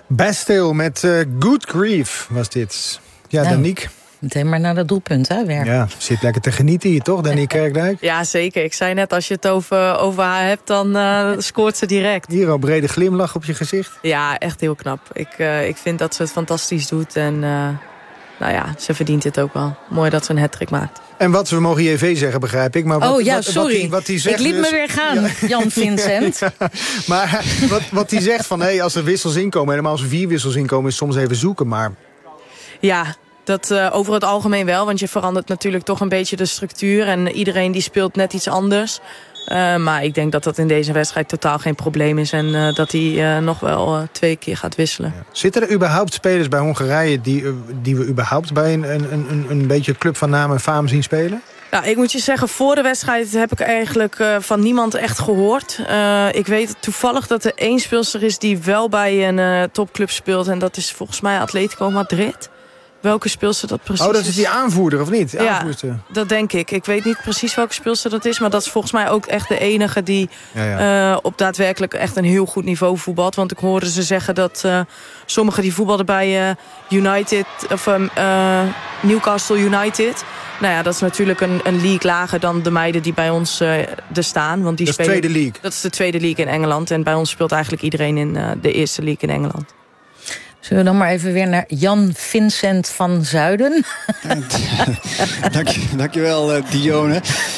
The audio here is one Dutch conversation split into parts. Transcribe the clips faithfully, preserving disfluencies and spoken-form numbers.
Bastille met uh, Good Grief was dit. Ja, nou, Danique. Meteen maar naar dat doelpunt, hè, weer. Ja, zit lekker te genieten hier, toch, Danique Kerkdijk? Ja, zeker. Ik zei net, als je het over, over haar hebt, dan uh, scoort ze direct. Hier al brede glimlach op je gezicht. Ja, echt heel knap. Ik, uh, ik vind dat ze het fantastisch doet. En uh, nou ja, ze verdient dit ook wel. Mooi dat ze een hattrick maakt. En wat, we mogen J V zeggen, begrijp ik. Maar wat, oh ja, wat, sorry. Wat die, wat die zegt ik liet dus, me weer gaan, ja. Jan Vincent. ja, maar wat, wat die zegt van, hey, als er wissels inkomen, helemaal als er vier wissels inkomen, is soms even zoeken, maar... Ja, dat uh, over het algemeen wel. Want je verandert natuurlijk toch een beetje de structuur. En iedereen die speelt net iets anders. Uh, maar ik denk dat dat in deze wedstrijd totaal geen probleem is. En uh, dat hij uh, nog wel uh, twee keer gaat wisselen. Ja. Zitten er überhaupt spelers bij Hongarije die, uh, die we überhaupt bij een, een, een, een beetje club van naam en faam zien spelen? Nou, ik moet je zeggen, voor de wedstrijd heb ik eigenlijk uh, van niemand echt gehoord. Uh, ik weet toevallig dat er één speelster is die wel bij een uh, topclub speelt. En dat is volgens mij Atletico Madrid. Welke speelster dat precies is? Oh, dat is die aanvoerder, of niet? Ja, dat denk ik. Ik weet niet precies welke speelster dat is. Maar dat is volgens mij ook echt de enige die ja, ja. Uh, op daadwerkelijk echt een heel goed niveau voetbalt. Want ik hoorde ze zeggen dat uh, sommigen die voetbalden bij uh, United, of uh, Newcastle United. Nou ja, dat is natuurlijk een, een league lager dan de meiden die bij ons uh, er staan. Want die dat is spelen, de tweede league? Dat is de tweede league in Engeland. En bij ons speelt eigenlijk iedereen in uh, de eerste league in Engeland. Zullen we dan maar even weer naar Jan Vincent van Zuiden? Dank, dankjewel, uh, Dione.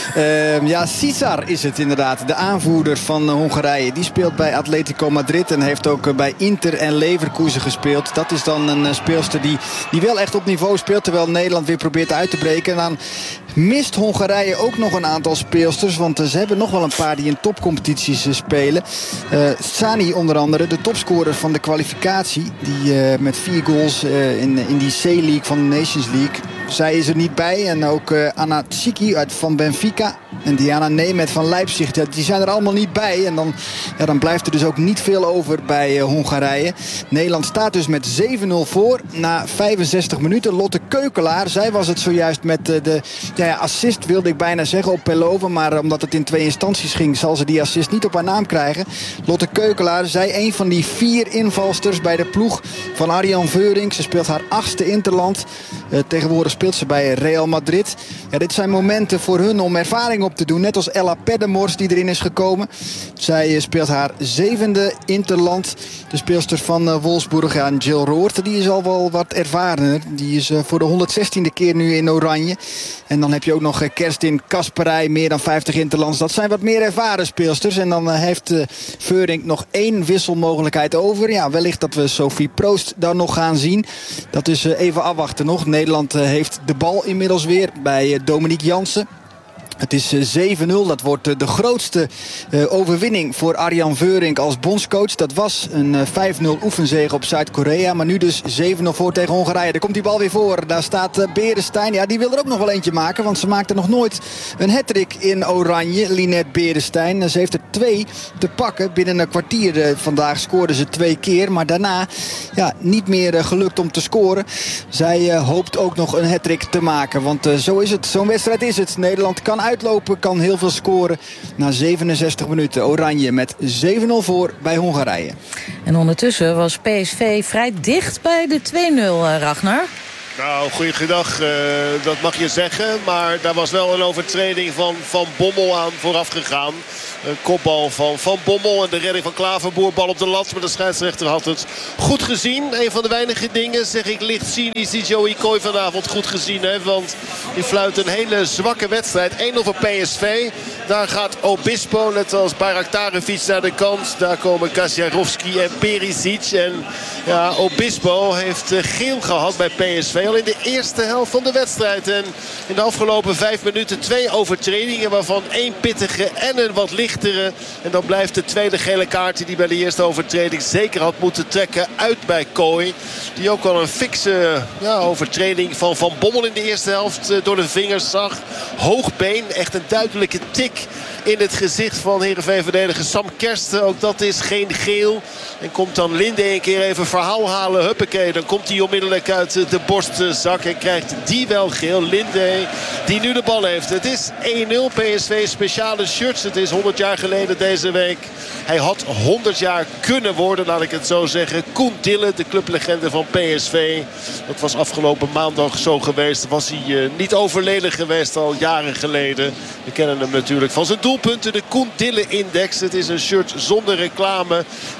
Uh, ja, Cesar is het inderdaad. De aanvoerder van uh, Hongarije. Die speelt bij Atletico Madrid en heeft ook uh, bij Inter en Leverkusen gespeeld. Dat is dan een uh, speelster die, die wel echt op niveau speelt. Terwijl Nederland weer probeert uit te breken. En dan mist Hongarije ook nog een aantal speelsters. Want uh, ze hebben nog wel een paar die in topcompetities uh, spelen. Uh, Sani onder andere, de topscorer van de kwalificatie. Die uh, met vier goals uh, in, in die C-League van de Nations League. Zij is er niet bij. En ook uh, Anna Tsiki uit van Benfica. En Diana Nemeth van Leipzig. Ja, die zijn er allemaal niet bij. En dan, ja, dan blijft er dus ook niet veel over bij uh, Hongarije. Nederland staat dus met zeven nul voor. Na vijfenzestig minuten. Lotte Keukelaar. Zij was het zojuist met uh, de ja, ja, assist, wilde ik bijna zeggen, op Pelova. Maar uh, omdat het in twee instanties ging, zal ze die assist niet op haar naam krijgen. Lotte Keukelaar. Zij een van die vier invalsters bij de ploeg van Arjan Veurink. Ze speelt haar achtste interland. Uh, tegenwoordig speelt ze bij Real Madrid. Ja, dit zijn momenten voor hun om ervaring op te doen. Net als Ella Peddemors die erin is gekomen. Zij speelt haar zevende interland. De speelster van uh, Wolfsburg. Ja, en Jill Roort, die is al wel wat ervarener. Die is uh, voor de honderdzestiende keer nu in oranje. En dan heb je ook nog uh, Kerstin Kasperij. Meer dan vijftig interlands. Dat zijn wat meer ervaren speelsters. En dan uh, heeft uh, Veurink nog één wisselmogelijkheid over. Ja, wellicht dat we Sophie Proost dan nog gaan zien. Dat is uh, even afwachten nog. Nederland uh, heeft de bal inmiddels weer bij uh, Dominique Jansen. Het is zeven nul. Dat wordt de grootste uh, overwinning voor Arjan Veurink als bondscoach. Dat was een uh, vijf nul oefenzege op Zuid-Korea. Maar nu dus zeven nul voor tegen Hongarije. Daar komt die bal weer voor. Daar staat uh, Beresteyn. Ja, die wil er ook nog wel eentje maken. Want ze maakte nog nooit een hattrick in oranje. Linette Beresteyn. Ze heeft er twee te pakken. Binnen een kwartier uh, vandaag scoorde ze twee keer. Maar daarna ja, niet meer uh, gelukt om te scoren. Zij uh, hoopt ook nog een hattrick te maken. Want uh, zo is het. Zo'n wedstrijd is het. Nederland kan uitlopen, kan heel veel scoren. Na zevenenzestig minuten Oranje met zeven nul voor bij Hongarije. En ondertussen was P S V vrij dicht bij de twee nul, Ragnar. Nou, goeiedag, uh, dat mag je zeggen. Maar daar was wel een overtreding van Van Bommel aan vooraf gegaan. Een kopbal van Van Bommel en de redding van Klaverboer. Bal op de lat, maar de scheidsrechter had het goed gezien. Een van de weinige dingen, zeg ik licht cynisch, die Joey Coy vanavond goed gezien heeft. Want die fluit een hele zwakke wedstrijd. één nul voor P S V. Daar gaat Obispo, net als Bayraktarovic, naar de kant. Daar komen Kaciarovski en Perisic. En ja, Obispo heeft geel gehad bij P S V al in de eerste helft van de wedstrijd. En in de afgelopen vijf minuten twee overtredingen, waarvan één pittige en een wat lichtere. En dan blijft de tweede gele kaart die bij de eerste overtreding zeker had moeten trekken uit bij Kooi. Die ook al een fikse ja, overtreding van Van Bommel in de eerste helft uh, door de vingers zag. Hoogbeen, echt een duidelijke tik in het gezicht van Heerenveen-verdediger Sam Kersten. Ook dat is geen geel. En komt dan Linde een keer even verhaal halen. Huppakee, dan komt hij onmiddellijk uit de borstzak. En krijgt die wel geel. Linde die nu de bal heeft. Het is één nul. P S V speciale shirts. Het is honderd jaar geleden deze week. Hij had honderd jaar kunnen worden, laat ik het zo zeggen. Koen Dille, de clublegende van P S V. Dat was afgelopen maandag zo geweest. Was hij uh, niet overleden geweest al jaren geleden. We kennen hem natuurlijk van zijn doelpunten. De Koen Dille Index. Het is een shirt zonder reclame.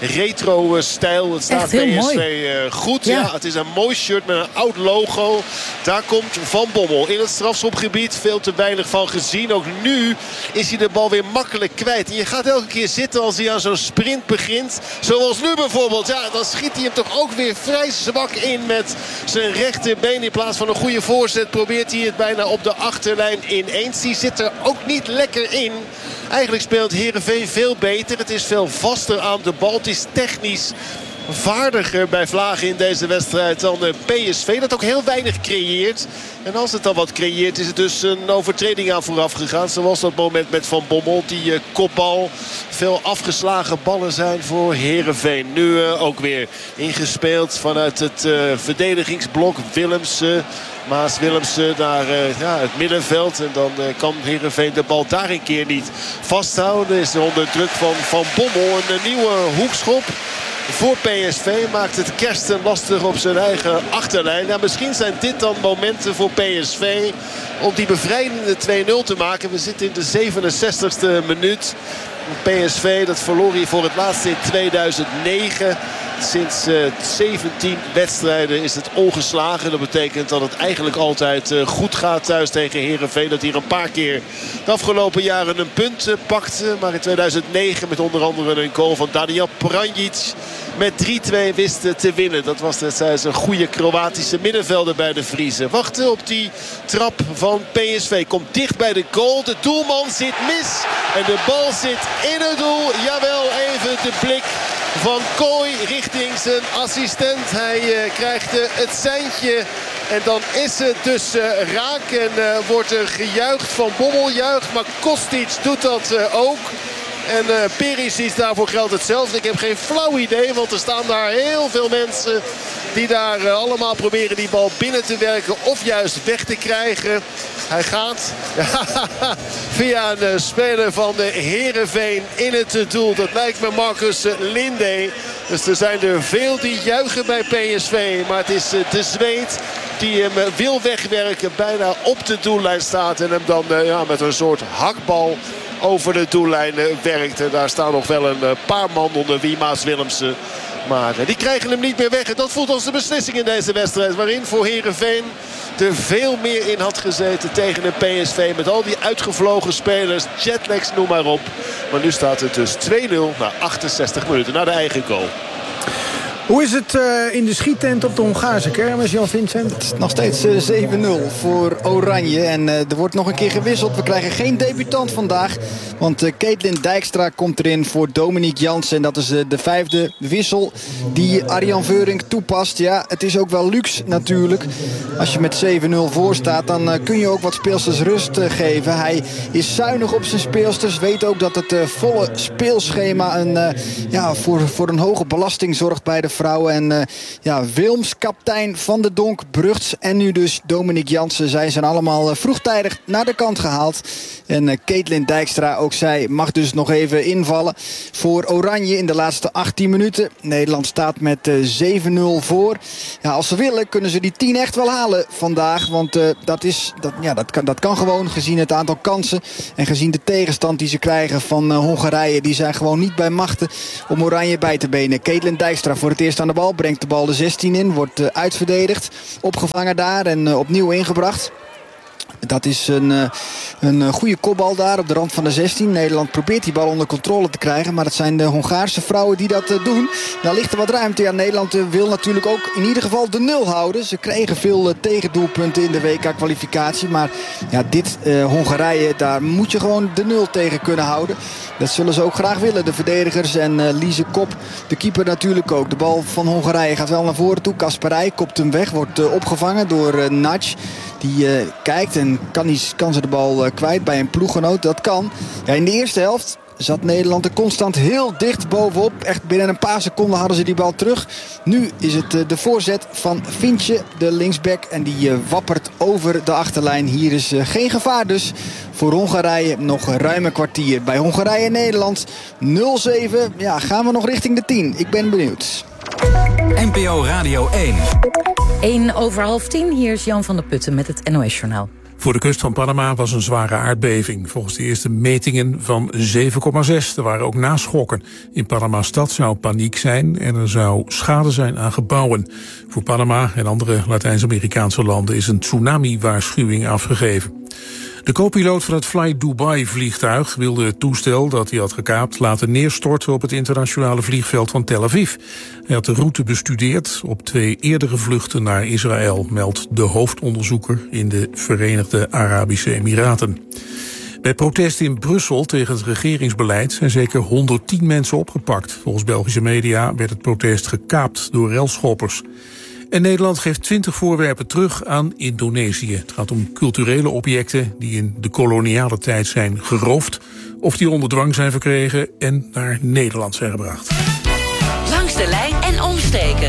Retro stijl. Het staat P S V uh, goed. Ja. ja, het is een mooi shirt met een oud logo. Daar komt Van Bommel in het strafschopgebied. Veel te weinig van gezien. Ook nu is hij de bal weer makkelijk kwijt. En je gaat elke keer zitten als hij aan zo'n sprint begint. Zoals nu bijvoorbeeld. Ja, dan schiet hij hem toch ook weer vrij zwak in met zijn rechterbeen. In plaats van een goede voorzet probeert hij het bijna op de achterlijn ineens. Die zit er ook niet lekker in. Eigenlijk speelt Heerenveen veel beter. Het is veel vaster aan de bal. Het is technisch vaardiger bij Vlagen in deze wedstrijd dan P S V. Dat ook heel weinig creëert. En als het dan wat creëert is het dus een overtreding aan vooraf gegaan. Zoals dat moment met Van Bommel. Die uh, kopbal. Veel afgeslagen ballen zijn voor Heerenveen. Nu uh, ook weer ingespeeld vanuit het uh, verdedigingsblok. Willemsen. Maas Willemsen naar uh, ja, het middenveld. En dan uh, kan Heerenveen de bal daar een keer niet vasthouden. Is er onder druk van Van Bommel een, een nieuwe hoekschop voor P S V. Maakt het Kersten lastig op zijn eigen achterlijn. Ja, misschien zijn dit dan momenten voor P S V om die bevrijdende twee nul te maken. We zitten in de zevenenzestigste minuut. P S V dat verloor hier voor het laatst in tweeduizend negen. Sinds uh, zeventien wedstrijden is het ongeslagen. Dat betekent dat het eigenlijk altijd uh, goed gaat thuis tegen Heerenveen. Dat hier een paar keer de afgelopen jaren een punt uh, pakte. Maar in tweeduizend negen met onder andere een goal van Daniel Pranjic met drie twee wist te winnen. Dat was destijds een goede Kroatische middenvelder bij de Vriezen. Wachten op die trap van P S V. Komt dicht bij de goal. De doelman zit mis. En de bal zit in het doel. Jawel, even de blik van Kooi richting zijn assistent. Hij uh, krijgt uh, het seintje. En dan is het dus uh, raak. En uh, wordt er gejuicht. Van Bommel juicht. Maar Kostic doet dat uh, ook. En uh, Perisic, daarvoor geldt hetzelfde. Ik heb geen flauw idee, want er staan daar heel veel mensen die daar uh, allemaal proberen die bal binnen te werken of juist weg te krijgen. Hij gaat via een uh, speler van de Heerenveen in het uh, doel. Dat lijkt me Marcus uh, Linde. Dus er zijn er veel die juichen bij P S V. Maar het is uh, de Zweed die hem uh, wil wegwerken. Bijna op de doellijn staat. En hem dan uh, ja, met een soort hakbal over de doellijn werkt. En daar staan nog wel een paar man onder wie Maas Willemsen. Maar die krijgen hem niet meer weg. En dat voelt als de beslissing in deze wedstrijd. Waarin voor Heerenveen er veel meer in had gezeten tegen een P S V. Met al die uitgevlogen spelers. Jetlags, noem maar op. Maar nu staat het dus twee nul na achtenzestig minuten. Naar de eigen goal. Hoe is het uh, in de schiettent op de Hongaarse kermis, Jan Vincent? Het is nog steeds uh, zeven nul voor Oranje. En uh, er wordt nog een keer gewisseld. We krijgen geen debutant vandaag. Want uh, Caitlin Dijkstra komt erin voor Dominique Jansen. En dat is uh, de vijfde wissel die Arjan Veurink toepast. Ja, het is ook wel luxe natuurlijk. Als je met zeven nul voor staat, dan uh, kun je ook wat speelsters rust uh, geven. Hij is zuinig op zijn speelsters. Weet ook dat het uh, volle speelschema een, uh, ja, voor, voor een hoge belasting zorgt bij de vrouwen. En uh, ja, Wilms, kaptein van de Donk, Brugts en nu dus Dominique Jansen. Zij zijn allemaal uh, vroegtijdig naar de kant gehaald. En uh, Caitlin Dijkstra, ook zij mag dus nog even invallen voor Oranje in de laatste achttien minuten. Nederland staat met uh, zeven nul voor. Ja, als ze willen kunnen ze die tien echt wel halen vandaag. Want uh, dat, is, dat, ja, dat, kan, dat kan gewoon gezien het aantal kansen. En gezien de tegenstand die ze krijgen van uh, Hongarije. Die zijn gewoon niet bij machten om Oranje bij te benen. Caitlin Dijkstra voor het eerst aan de bal. Brengt de bal de zestien in. Wordt uh, uitverdedigd. Opgevangen daar en uh, opnieuw ingebracht. Dat is een, een goede kopbal daar op de rand van de zestien. Nederland probeert die bal onder controle te krijgen. Maar het zijn de Hongaarse vrouwen die dat doen. Daar ligt er wat ruimte. Ja, Nederland wil natuurlijk ook in ieder geval de nul houden. Ze kregen veel tegendoelpunten in de W K-kwalificatie. Maar ja, dit uh, Hongarije, daar moet je gewoon de nul tegen kunnen houden. Dat zullen ze ook graag willen, de verdedigers. En uh, Lise Kop, de keeper natuurlijk ook. De bal van Hongarije gaat wel naar voren toe. Kasperij kopt hem weg, wordt uh, opgevangen door uh, Nagy. Die uh, kijkt en en kan, hij, kan ze de bal uh, kwijt bij een ploeggenoot. Dat kan. Ja, in de eerste helft zat Nederland er constant heel dicht bovenop. Echt binnen een paar seconden hadden ze die bal terug. Nu is het uh, de voorzet van Fintje, de linksback. En die uh, wappert over de achterlijn. Hier is uh, geen gevaar dus voor Hongarije. Nog ruim een kwartier bij Hongarije-Nederland. nul zeven. Ja, gaan we nog richting de tien? Ik ben benieuwd. N P O Radio één. één over half tien. Hier is Jan van der Putten met het N O S-journaal. Voor de kust van Panama was een zware aardbeving. Volgens de eerste metingen van zeven komma zes. Er waren ook naschokken. In Panama-stad zou paniek zijn en er zou schade zijn aan gebouwen. Voor Panama en andere Latijns-Amerikaanse landen is een tsunami-waarschuwing afgegeven. De co-piloot van het Fly Dubai-vliegtuig wilde het toestel dat hij had gekaapt laten neerstorten op het internationale vliegveld van Tel Aviv. Hij had de route bestudeerd op twee eerdere vluchten naar Israël, meldt de hoofdonderzoeker in de Verenigde Arabische Emiraten. Bij protesten in Brussel tegen het regeringsbeleid zijn zeker honderdtien mensen opgepakt. Volgens Belgische media werd het protest gekaapt door relschoppers. En Nederland geeft twintig voorwerpen terug aan Indonesië. Het gaat om culturele objecten die in de koloniale tijd zijn geroofd, of die onder dwang zijn verkregen en naar Nederland zijn gebracht. Langs de lijn en omsteken.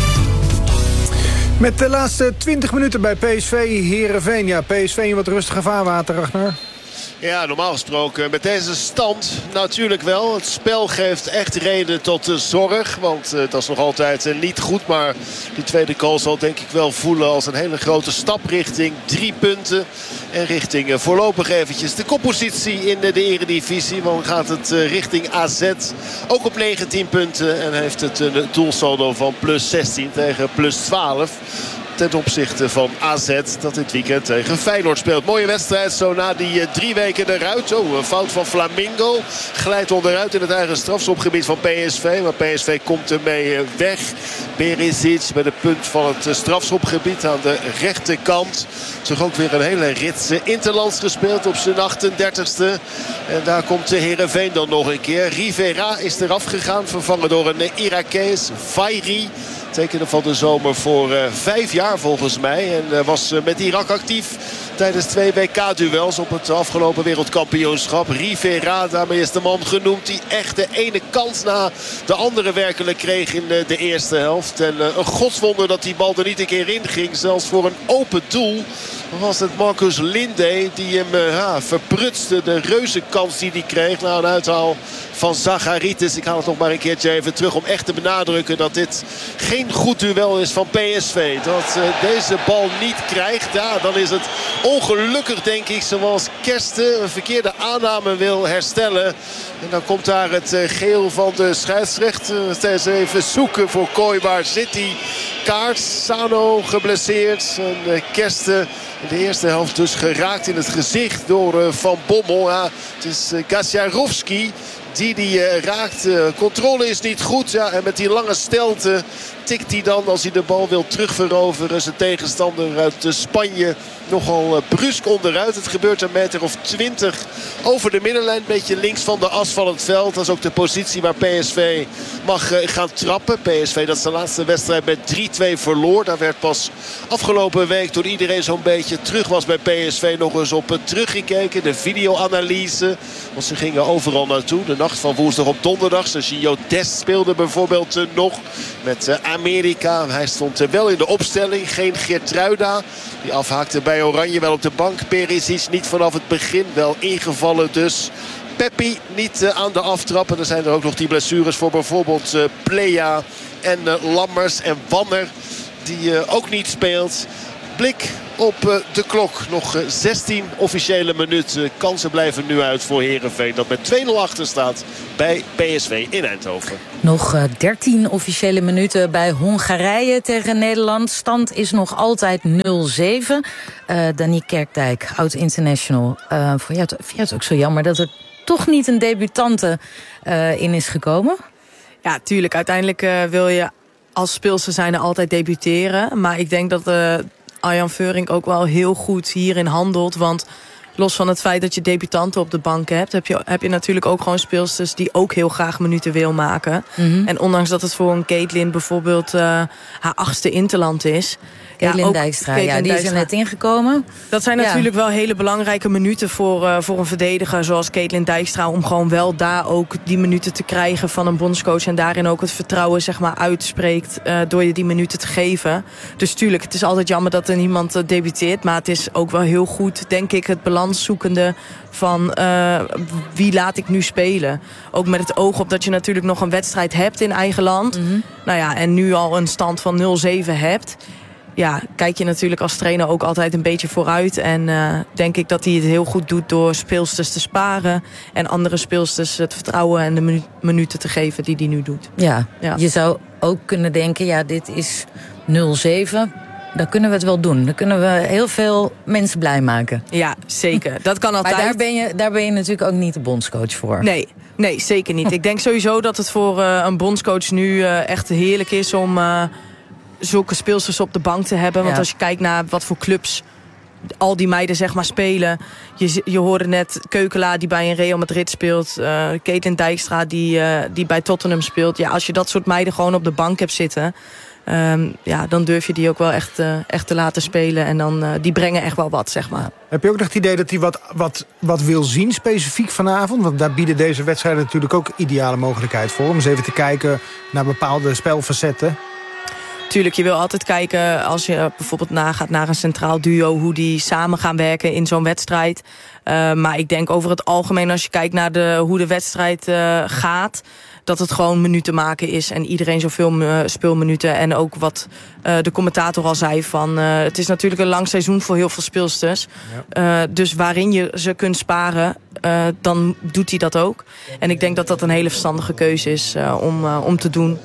Met de laatste twintig minuten bij P S V Heerenveen. Ja, P S V in wat rustiger vaarwater, Ragnar. Ja, normaal gesproken met deze stand natuurlijk wel. Het spel geeft echt reden tot uh, zorg. Want uh, dat is nog altijd uh, niet goed. Maar die tweede goal zal denk ik wel voelen als een hele grote stap richting drie punten. En richting uh, voorlopig eventjes de koppositie in uh, de Eredivisie. Want gaat het uh, richting A Z ook op negentien punten. En heeft het uh, een doelsaldo van plus zestien tegen plus twaalf. Ten opzichte van A Z dat dit weekend tegen Feyenoord speelt. Mooie wedstrijd zo na die uh, drie weken eruit. Oh, een fout van Flamingo. Glijdt onderuit in het eigen strafschopgebied van P S V. Maar P S V komt ermee uh, weg. Perisic bij de punt van het uh, strafschopgebied aan de rechterkant. Toch ook weer een hele rits uh, interlands gespeeld op zijn achtendertigste. En daar komt de Heerenveen dan nog een keer. Rivera is eraf gegaan. Vervangen door een uh, Irakees. Vairi. Tekende van de zomer voor uh, vijf jaar volgens mij. En uh, was uh, met Irak actief tijdens twee W K-duels op het afgelopen wereldkampioenschap. Rivera, daarmee is de man genoemd die echt de ene kans na de andere werkelijk kreeg in uh, de eerste helft. En uh, een godswonder dat die bal er niet een keer in ging. Zelfs voor een open doel was het Marcus Linde die hem uh, ja, verprutste. De reuze kans die hij kreeg na een uithaal van Zacharitis. Ik haal het nog maar een keertje even terug om echt te benadrukken dat dit geen goed duel is van P S V. Dat uh, deze bal niet krijgt. Ja, dan is het ongelukkig denk ik zoals Kersten een verkeerde aanname wil herstellen. En dan komt daar het uh, geel van de scheidsrechter. Steeds even zoeken voor Kooi. Waar zit die kaart? Sano geblesseerd. En uh, Kersten in de eerste helft dus geraakt in het gezicht door uh, Van Bommel. Ja, het is uh, Kaciarowski die die uh, raakt. Uh, controle is niet goed. Ja, en met die lange stelte tikt hij dan, als hij de bal wil terugveroveren, zijn tegenstander uit Spanje nogal uh, brusk onderuit. Het gebeurt een meter of twintig over de middenlijn. Een beetje links van de as van het veld. Dat is ook de positie waar P S V mag uh, gaan trappen. P S V dat zijn laatste wedstrijd met drie twee verloor. Daar werd pas afgelopen week, toen iedereen zo'n beetje terug was bij P S V, nog eens op uh, teruggekeken. De videoanalyse. Want ze gingen overal naartoe. De nacht van woensdag op donderdag. Sergio Dest speelde bijvoorbeeld uh, nog met uh, Amerika. Hij stond uh, wel in de opstelling. Geen Geertruida. Die afhaakte bij Oranje wel op de bank. Perisic niet vanaf het begin. Wel ingevallen dus. Peppi niet uh, aan de aftrap. En er zijn er ook nog die blessures voor bijvoorbeeld uh, Plea en uh, Lammers en Wanner. Die uh, ook niet speelt. Blik op uh, de klok. Nog uh, zestien officiële minuten. Kansen blijven nu uit voor Heerenveen. Dat met twee nul achter staat bij P S V in Eindhoven. Nog uh, dertien officiële minuten bij Hongarije tegen Nederland. Stand is nog altijd nul zeven. Uh, Danique Kerkdijk, oud-international. Uh, voor jou, vind jij het ook zo jammer dat er toch niet een debutante uh, in is gekomen? Ja, tuurlijk. Uiteindelijk uh, wil je als speelster zijnde altijd debuteren. Maar ik denk dat uh, Arjan Veurink ook wel heel goed hierin handelt. Want los van het feit dat je debutanten op de bank hebt... heb je, heb je natuurlijk ook gewoon speelsters die ook heel graag minuten wil maken. Mm-hmm. En ondanks dat het voor een Caitlin bijvoorbeeld uh, haar achtste interland is... Caitlin ja, Dijkstra, ja, die is er net ingekomen. Dat zijn natuurlijk ja. wel hele belangrijke minuten voor, uh, voor een verdediger zoals Caitlin Dijkstra... om gewoon wel daar ook die minuten te krijgen van een bondscoach... en daarin ook het vertrouwen zeg maar, uitspreekt uh, door je die minuten te geven. Dus tuurlijk, het is altijd jammer dat er niemand uh, debuteert... maar het is ook wel heel goed, denk ik, het balans zoekende... van uh, wie laat ik nu spelen. Ook met het oog op dat je natuurlijk nog een wedstrijd hebt in eigen land. Mm-hmm. Nou ja, en nu al een stand van nul zeven hebt... ja, kijk je natuurlijk als trainer ook altijd een beetje vooruit. En uh, denk ik dat hij het heel goed doet door speelsters te sparen... en andere speelsters het vertrouwen en de minu- minuten te geven die hij nu doet. Ja, ja, je zou ook kunnen denken, ja, dit is nul zeven... dan kunnen we het wel doen. Dan kunnen we heel veel mensen blij maken. Ja, zeker. Dat kan altijd. Maar daar ben je, daar ben je natuurlijk ook niet de bondscoach voor. Nee, nee zeker niet. Ik denk sowieso dat het voor uh, een bondscoach nu uh, echt heerlijk is... om uh, zulke speelsters op de bank te hebben. Want ja. als je kijkt naar wat voor clubs al die meiden zeg maar spelen... Je, je hoorde net Keukelaar die bij een Real Madrid speelt... Uh, Caitlin Dijkstra die, uh, die bij Tottenham speelt. Ja, als je dat soort meiden gewoon op de bank hebt zitten... Um, ja, dan durf je die ook wel echt, uh, echt te laten spelen. En dan, uh, die brengen echt wel wat, zeg maar. Heb je ook nog het idee dat hij wat, wat, wat wil zien specifiek vanavond? Want daar bieden deze wedstrijden natuurlijk ook ideale mogelijkheid voor. Om eens even te kijken naar bepaalde spelfacetten. Tuurlijk, je wil altijd kijken als je bijvoorbeeld nagaat naar een centraal duo... hoe die samen gaan werken in zo'n wedstrijd. Uh, maar ik denk over het algemeen als je kijkt naar de, hoe de wedstrijd uh, gaat... dat het gewoon minuten maken is en iedereen zoveel uh, speelminuten. En ook wat uh, de commentator al zei van... Uh, het is natuurlijk een lang seizoen voor heel veel speelsters. Ja. Uh, dus waarin je ze kunt sparen, uh, dan doet hij dat ook. En ik denk dat dat een hele verstandige keuze is uh, om, uh, om te doen.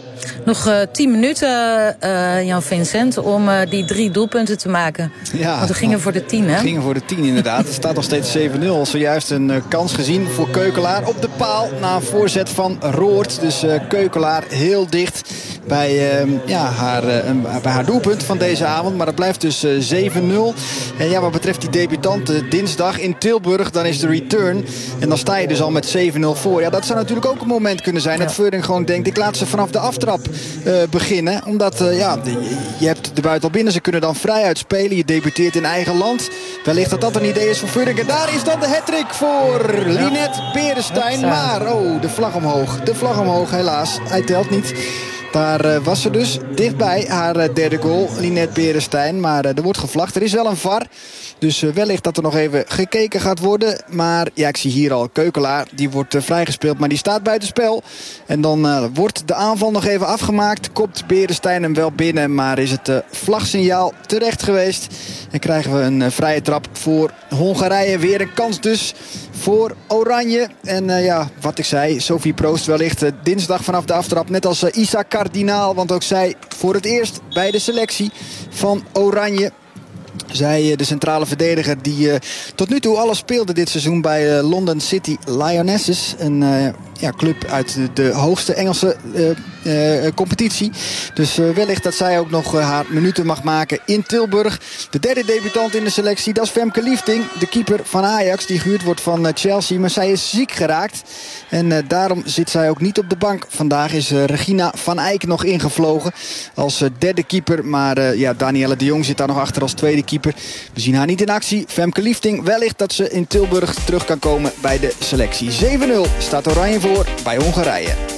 Nog uh, tien minuten, uh, Jan Vincent, om uh, die drie doelpunten te maken. Ja, want we gingen voor de tien, hè? We gingen voor de tien, inderdaad. Het staat nog steeds zeven nul. Zojuist een uh, kans gezien voor Keukelaar op de paal... na een voorzet van Roord. Dus uh, Keukelaar heel dicht bij, uh, ja, haar, uh, bij haar doelpunt van deze avond. Maar het blijft dus uh, zeven nul. En ja, wat betreft die debutanten dinsdag in Tilburg... dan is de return. En dan sta je dus al met zeven nul voor. Ja, dat zou natuurlijk ook een moment kunnen zijn... Ja. dat Veurink gewoon denkt, ik laat ze vanaf de aftrap Uh, beginnen. Omdat uh, ja, de, je hebt de buiten al binnen. Ze kunnen dan vrij uitspelen. Je debuteert in eigen land. Wellicht dat dat een idee is voor Veurink. En daar is dan de hattrick voor Linette Beresteyn. Maar, oh, de vlag omhoog. De vlag omhoog, helaas. Hij telt niet. Daar uh, was ze dus dichtbij, haar uh, derde goal, Linette Beresteyn. Maar uh, er wordt gevlacht. Er is wel een V A R. Dus uh, wellicht dat er nog even gekeken gaat worden. Maar ja, ik zie hier al Keukelaar. Die wordt uh, vrijgespeeld, maar die staat buiten spel. En dan uh, wordt de aanval nog even afgemaakt. Kopt Beresteyn hem wel binnen. Maar is het uh, vlagsignaal terecht geweest. En krijgen we een uh, vrije trap voor Hongarije. Weer een kans dus voor Oranje. En uh, ja, wat ik zei, Sophie Proost wellicht uh, dinsdag vanaf de aftrap. Net als uh, Isa Kardinaal. Want ook zij voor het eerst bij de selectie van Oranje. Zij, de centrale verdediger die uh, tot nu toe alles speelde dit seizoen bij uh, London City Lionesses. Een uh, ja, club uit de, de hoogste Engelse uh, uh, competitie. Dus uh, wellicht dat zij ook nog uh, haar minuten mag maken in Tilburg. De derde debutant in de selectie, dat is Femke Liefding. De keeper van Ajax, die gehuurd wordt van uh, Chelsea. Maar zij is ziek geraakt. En uh, daarom zit zij ook niet op de bank. Vandaag is uh, Regina van Eyck nog ingevlogen als uh, derde keeper. Maar uh, ja, Danielle de Jong zit daar nog achter als tweede keeper. We zien haar niet in actie. Femke Liefding, wellicht dat ze in Tilburg terug kan komen bij de selectie. zeven nul staat Oranje voor bij Hongarije.